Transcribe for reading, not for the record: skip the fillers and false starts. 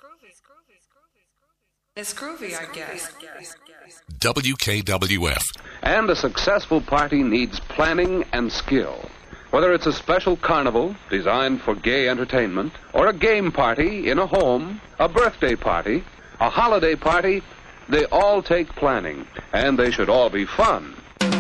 It's groovy, I guess. WKWF. And a successful party needs planning and skill. Whether it's a special carnival designed for gay entertainment, or a game party in a home, a birthday party, a holiday party, they all take planning, and they should all be fun.